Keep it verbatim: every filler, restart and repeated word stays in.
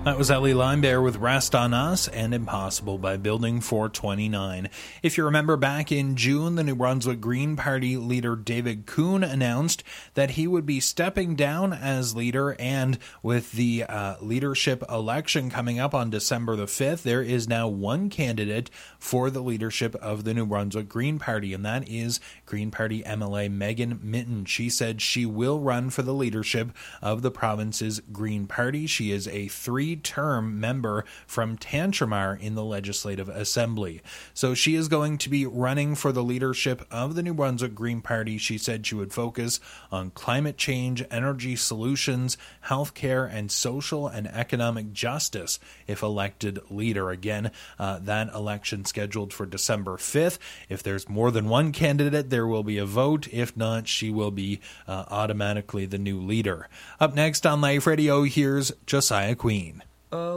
That was Ellie Limebear with Rest on Us and Impossible by Building four twenty-nine. If you remember back in June, the New Brunswick Green Party leader David Kuhn announced that he would be stepping down as leader, and with the uh, leadership election coming up on December the fifth, there is now one candidate for the leadership of the New Brunswick Green Party, and that is Green Party M L A Megan Mitton. She said she will run for the leadership of the province's Green Party. She is a three term member from Tantramar in the Legislative Assembly. So she is going to be running for the leadership of the New Brunswick Green Party. She said she would focus on climate change, energy solutions, healthcare, and social and economic justice if elected leader. Again, uh, that election scheduled for December fifth. If there's more than one candidate, there will be a vote. If not, she will be uh, automatically the new leader. Up next on Life Radio, here's Josiah Queen.